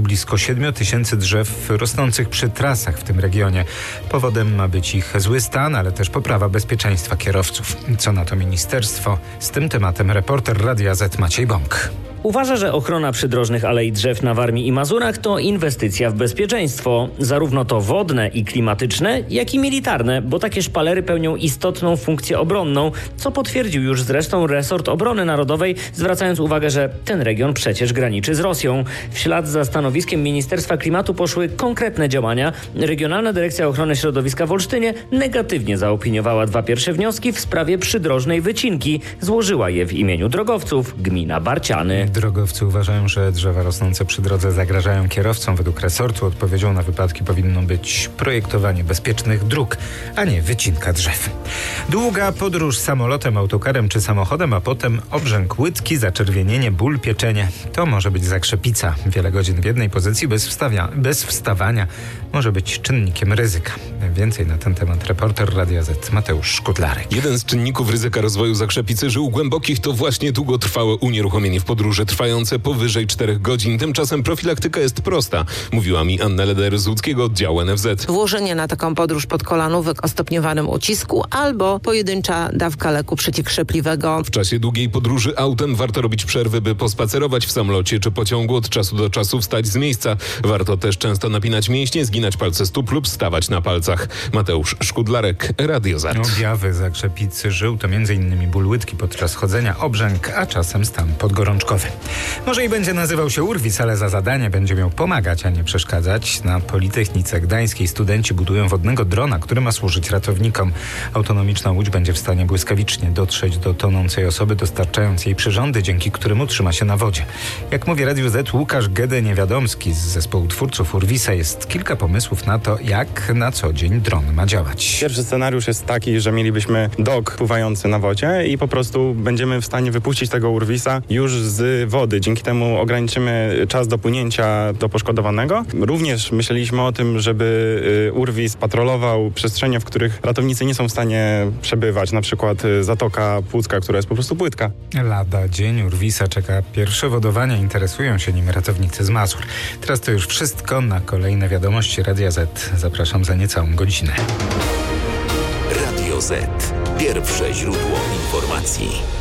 roku blisko 7 tysięcy drzew rosnących przy trasach w tym regionie. Powodem ma być ich zły stan, ale też poprawa bezpieczeństwa kierowców. Co na to ministerstwo? Z tym tematem reporter Radia Z Maciej Bąk. Uważa, że ochrona przydrożnych alei drzew na Warmii i Mazurach to inwestycja w bezpieczeństwo. Zarówno to wodne i klimatyczne, jak i militarne, bo takie szpalery pełnią istotną funkcję obronną, co potwierdził już zresztą resort obrony narodowej, zwracając uwagę, że ten region przecież graniczy z Rosją. W ślad za stanowiskiem Ministerstwa Klimatu poszły konkretne działania. Regionalna Dyrekcja Ochrony Środowiska w Olsztynie negatywnie zaopiniowała 2 pierwsze wnioski w sprawie przydrożnej wycinki. Złożyła je w imieniu drogowców gmina Barciany. Drogowcy uważają, że drzewa rosnące przy drodze zagrażają kierowcom. Według resortu odpowiedzią na wypadki powinno być projektowanie bezpiecznych dróg, a nie wycinka drzew. Długa podróż samolotem, autokarem czy samochodem, a potem obrzęk łydki, zaczerwienienie, ból, pieczenie. To może być zakrzepica. Wiele godzin w jednej pozycji bez wstawania może być czynnikiem ryzyka. Więcej na ten temat reporter Radia Z Mateusz Szkudlarek. Jeden z czynników ryzyka rozwoju zakrzepicy żył głębokich to właśnie długotrwałe unieruchomienie w podróży trwające powyżej 4 godzin. Tymczasem profilaktyka jest prosta, mówiła mi Anna Leder z łódzkiego oddziału NFZ. Włożenie na taką podróż podkolanówek o stopniowanym ucisku albo pojedyncza dawka leku przeciwkrzepliwego. W czasie długiej podróży autem warto robić przerwy, by pospacerować w samolocie czy pociągu, od czasu do czasu wstać z miejsca. Warto też często napinać mięśnie, zginać palce stóp lub stawać na palcach. Mateusz Szkudlarek, Radio Z. Objawy zakrzepicy żył to m.in. ból łydki podczas chodzenia, obrzęk, a czasem stan podgorączkowy. Może i będzie nazywał się Urwis, ale za zadanie będzie miał pomagać, a nie przeszkadzać. Na Politechnice Gdańskiej studenci budują wodnego drona, który ma służyć ratownikom. Autonomiczna łódź będzie w stanie błyskawicznie dotrzeć do tonącej osoby, dostarczając jej przyrządy, dzięki którym utrzyma się na wodzie. Jak mówi Radiu Z Łukasz Gede-Niewiadomski z zespołu twórców Urwisa, jest kilka pomysłów na to, jak na co dzień dron ma działać. Pierwszy scenariusz jest taki, że mielibyśmy dok pływający na wodzie i po prostu będziemy w stanie wypuścić tego Urwisa już z wody. Dzięki temu ograniczymy czas dopłynięcia do poszkodowanego. Również myśleliśmy o tym, żeby Urwis patrolował przestrzenie, w których ratownicy nie są w stanie przebywać, na przykład Zatoka Pucka, która jest po prostu płytka. Lada dzień Urwisa czeka pierwsze wodowanie. Interesują się nim ratownicy z Mazur. Teraz to już wszystko. Na kolejne wiadomości Radia Z zapraszam za niecałą godzinę. Radio Z. Pierwsze źródło informacji.